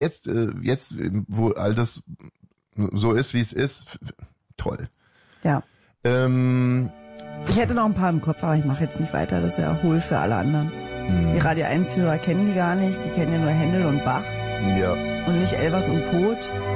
jetzt, wo all das so ist, wie es ist, toll. Ja. Ich hätte noch ein paar im Kopf, aber ich mache jetzt nicht weiter. Das ist ja hohl für alle anderen. Die Radio 1-Hörer kennen die gar nicht. Die kennen ja nur Händel und Bach. Ja. Und nicht Elvers und Pot.